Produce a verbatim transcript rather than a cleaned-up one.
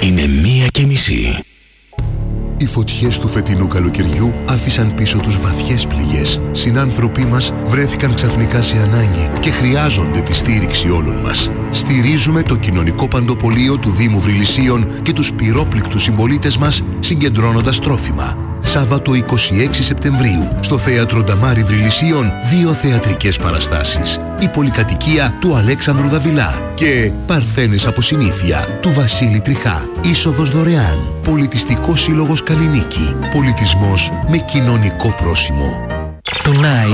Είναι μία και μισή. Οι φωτιές του φετινού καλοκαιριού άφησαν πίσω τους βαθιές πληγές. Συνάνθρωποι μας βρέθηκαν ξαφνικά σε ανάγκη και χρειάζονται τη στήριξη όλων μας. Στηρίζουμε το κοινωνικό παντοπολείο του Δήμου Βρυλισσίων και τους πυρόπληκτους συμπολίτες μας συγκεντρώνοντας τρόφιμα. Σάββατο είκοσι έξι Σεπτεμβρίου, στο Θέατρο Νταμάρι Βρυλισσίων, δύο θεατρικές παραστάσεις. Η πολυκατοικία του Αλέξανδρου Δαβιλά και Παρθένες από συνήθεια του Βασίλη Τριχά. Είσοδος δωρεάν. Πολιτιστικός Σύλλογος Καλλινίκη. Πολιτισμός με κοινωνικό πρόσημο. Tonight